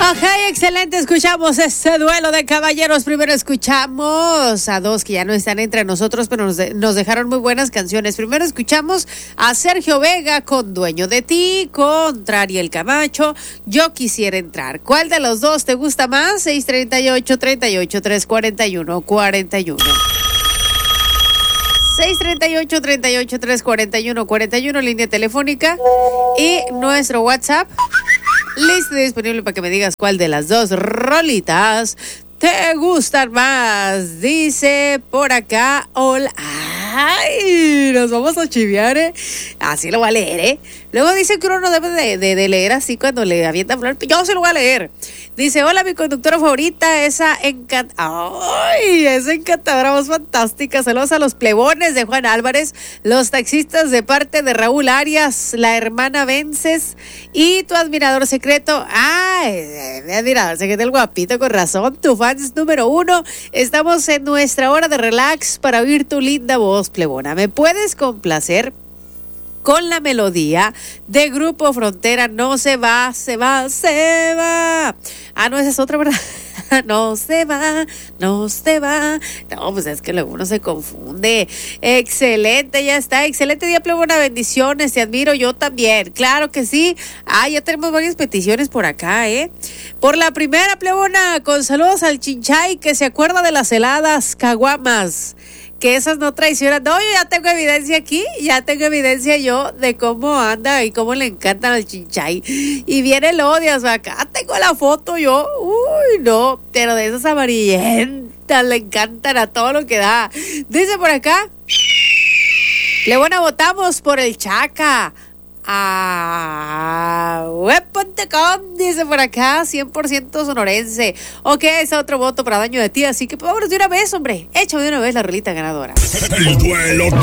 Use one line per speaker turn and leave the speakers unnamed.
Ok, excelente. Escuchamos este duelo de caballeros. Primero escuchamos a dos que ya no están entre nosotros, pero nos dejaron muy buenas canciones. Primero escuchamos a Sergio Vega con Dueño de Ti, contra Ariel Camacho, Yo Quisiera Entrar. ¿Cuál de los dos te gusta más? 638-341-41. 638-341-41, línea telefónica y nuestro WhatsApp. Listo y disponible para que me digas cuál de las dos rolitas te gustan más. Dice por acá, hola. Ay, nos vamos a chiviar, ¿eh? Así lo voy a leer, ¿eh? Luego dice que uno no debe de leer así cuando le avientan flores. Yo se lo voy a leer. Dice, hola, mi conductora favorita, esa encantadora voz fantástica. Saludos a los plebones de Juan Álvarez, los taxistas de parte de Raúl Arias, la hermana Vences y tu admirador secreto. Ay, mi admirador secreto, el guapito, con razón, tu fans número 1. Estamos en nuestra hora de relax para oír tu linda voz, plebona. ¿Me puedes complacer con la melodía de Grupo Frontera? No se va, se va, se va? Ah, no, esa es otra, ¿verdad? No se va, no se va. No, pues es que luego uno se confunde. Excelente, ya está. Excelente día, plebona. Bendiciones, te admiro, yo también. Claro que sí. Ah, ya tenemos varias peticiones por acá, ¿eh? Por la primera, plebona, con saludos al Chinchay, que se acuerda de las heladas caguamas, que esas no traicionan. No, yo ya tengo evidencia aquí, ya tengo evidencia yo de cómo anda y cómo le encantan al Chinchay. Y viene el odias, acá tengo la foto yo. Uy, no, pero de esas amarillentas le encantan a todo lo que da. Dice por acá, Lebuena, votamos por el Chaca. Web.com, dice por acá, 100% sonorense. Ok, ese otro voto para Daño de Ti, así que vámonos de una vez, hombre. Échame de una vez la rolita ganadora.
El duelo